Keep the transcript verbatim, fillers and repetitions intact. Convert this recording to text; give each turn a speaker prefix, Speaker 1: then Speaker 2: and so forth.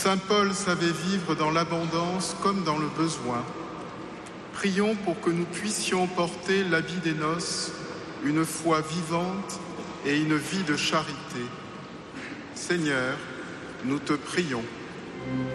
Speaker 1: Saint Paul savait vivre dans l'abondance comme dans le besoin. Prions pour que nous puissions porter l'habit des noces, une foi vivante et une vie de charité. Seigneur, nous te prions.